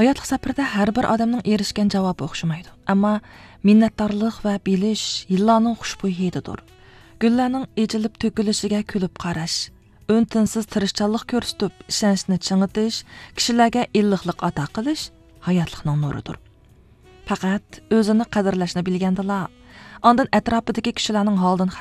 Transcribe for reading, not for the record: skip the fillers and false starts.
Hayotlik safarda har bir odamning erishgan javobi o'xshamaydi. Ammo minnatdorlik va bilish yillarning xushbo'y hididir. Gullarning echilib to'kilishiga kulib qarash, o'ntinsiz tirishchanlik ko'rsatib, ishonchni chingitish, kishilarga illiqlik ato qilish hayotlikning nuridir. Faqat o'zini qadrlashni bilgandila, ondan atrofidagi kishilarning holidan